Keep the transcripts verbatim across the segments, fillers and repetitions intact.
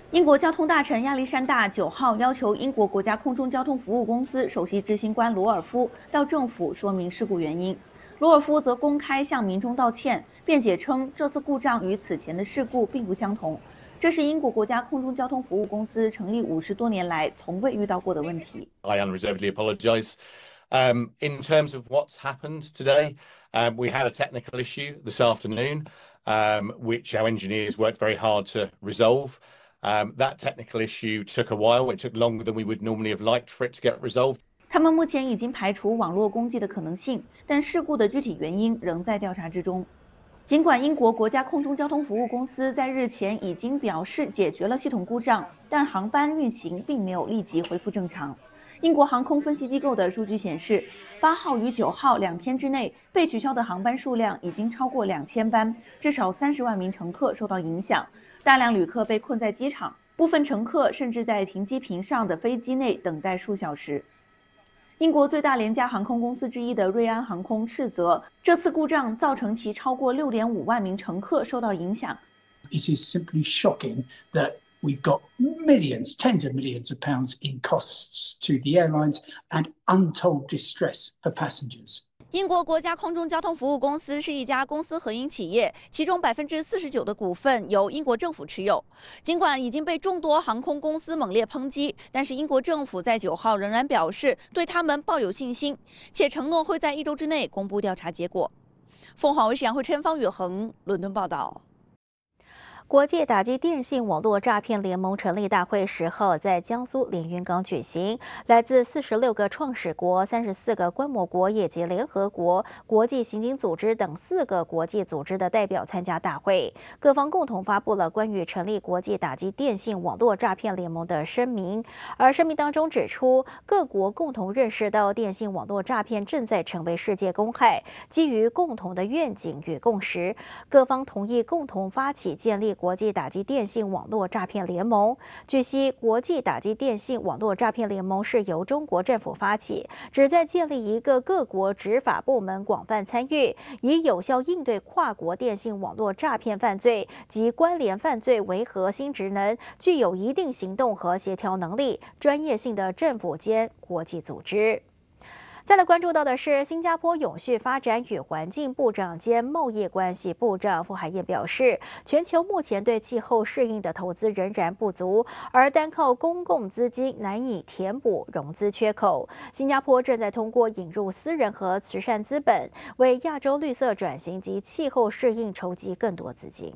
英国交通大臣亚历山大九号要求英国国家空中交通服务公司首席执行官罗尔夫到政府说明事故原因。罗尔夫则公开向民众道歉，辩解称这次故障与此前的事故并不相同。这是英国国家空中交通服务公司成立五十多年来从未遇到过的问题。 I unreservedly apologise. Um, in terms of what's happened today, um, we had a technical issue this afternoon, um, which our engineers worked very hard to resolve. Um, that technical issue took a while. It took longer than we would normally have liked for it to get resolved. 他们目前已经排除网络攻击的可能性，但事故的具体原因仍在调查之中。尽管英国国家空中交通服务公司在日前已经表示解决了系统故障，但航班运行并没有立即恢复正常。英国航空分析机构的数据显示，八号与九号两天之内被取消的航班数量已经超过两千班，至少三十万名乘客受到影响，大量旅客被困在机场，部分乘客甚至在停机坪上的飞机内等待数小时。英国最大廉价航空公司之一的瑞安航空斥责这次故障造成其超过 六点五万名乘客受到影响。 It is simply shocking that we've got millions, tens of millions of pounds in costs to the airlines and untold distress for passengers. 英国国家空中交通服务公司是一家公司合营企业，其中百分之四十九的股份由英国政府持有。尽管已经被众多航空公司猛烈抨击，但是英国政府在九号仍然表示对他们抱有信心，且承诺会在一周之内公布调查结果。凤凰卫视杨慧琛、方宇恒伦敦报道。 国际打击电信网络诈骗联盟成立大会十号在江苏连云港举行，来自四十六个创始国、三十四个观摩国以及联合国、国际刑警组织等四个国际组织的代表参加大会。各方共同发布了关于成立国际打击电信网络诈骗联盟的声明，而声明当中指出，各国共同认识到电信网络诈骗正在成为世界公害，基于共同的愿景与共识，各方同意共同发起建立国际打击电信网络诈骗联盟。据悉，国际打击电信网络诈骗联盟是由中国政府发起，旨在建立一个各国执法部门广泛参与，以有效应对跨国电信网络诈骗犯罪及关联犯罪为核心职能，具有一定行动和协调能力、专业性的政府间国际组织。再来关注到的是，新加坡永续发展与环境部长兼贸易关系部长傅海燕表示，全球目前对气候适应的投资仍然不足，而单靠公共资金难以填补融资缺口。新加坡正在通过引入私人和慈善资本，为亚洲绿色转型及气候适应筹集更多资金。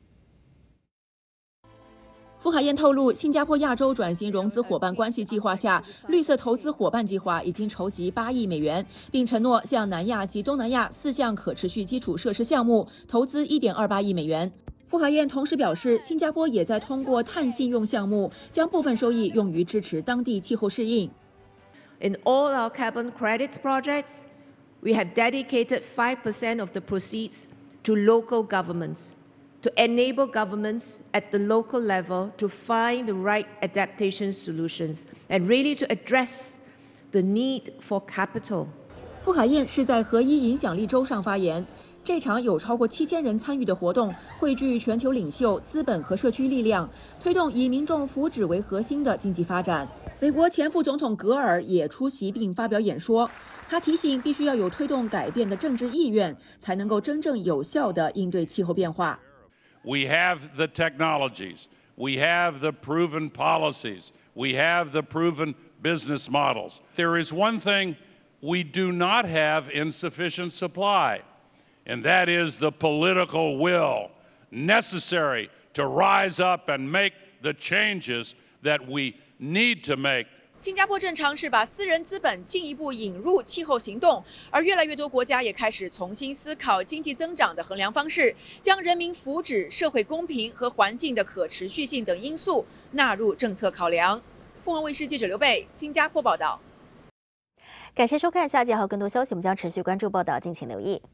傅海燕透露，新加坡亚洲转型融资伙伴关系计划下，绿色投资伙伴计划已经筹集八亿美元，并承诺向南亚及东南亚四项可持续基础设施项目投资 一点二八亿美元。傅海燕同时表示，新加坡也在通过碳信用项目，将部分收益用于支持当地气候适应。 In all our carbon credits projects, we have dedicated five percent of the proceeds to local governments.To enable governments at the local level to find the right adaptation solutions and really to address the need for capital. 傅海燕是在合一影响力周上发言。这场有超过七千人参与的活动，汇聚全球领袖、资本和社区力量，推动以民众福祉为核心的经济发展。美国前副总统格尔也出席并发表演说，他提醒必须要有推动改变的政治意愿，才能够真正有效地应对气候变化。 We have the technologies, we have the proven policies, we have the proven business models. There is one thing we do not have in sufficient supply, and that is the political will necessary to rise up and make the changes that we need to make. 新加坡正尝试把私人资本进一步引入气候行动，而越来越多国家也开始重新思考经济增长的衡量方式，将人民福祉、社会公平和环境的可持续性等因素纳入政策考量。凤凰卫视记者刘贝，新加坡报道。 感谢收看，下集还有更多消息，我们将持续关注报道，敬请留意。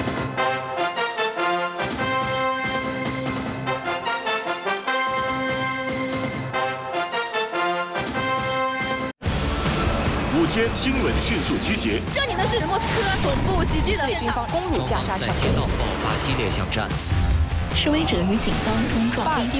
午间新闻迅速集结。 这里呢是莫斯科总部袭击的现场，攻入加沙抢救， 双方在街道爆发激烈巷战， 示威者与警方冲撞。